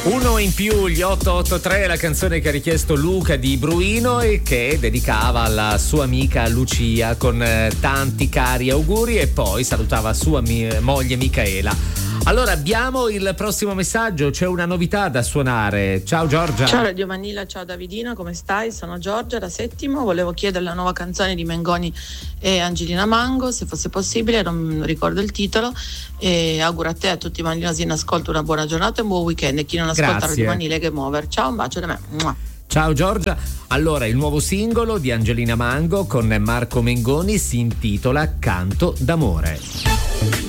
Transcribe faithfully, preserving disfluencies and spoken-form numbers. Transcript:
Uno in più, gli otto otto tre, la canzone che ha richiesto Luca di Bruino e che dedicava alla sua amica Lucia con eh, tanti cari auguri, e poi salutava sua mi- moglie Micaela. Allora abbiamo il prossimo messaggio, c'è una novità da suonare. Ciao Giorgia. Ciao Radio Vanilla, ciao Davidino, come stai? Sono Giorgia da Settimo, volevo chiedere la nuova canzone di Mengoni e Angelina Mango, se fosse possibile, non ricordo il titolo, e auguro a te e a tutti i vanillasi in ascolto una buona giornata e un buon weekend, e chi non ascolta Grazie. Radio Vanilla Game Over. Ciao, un bacio da me. Mua. Ciao Giorgia. Allora, il nuovo singolo di Angelina Mango con Marco Mengoni si intitola Canto d'amore.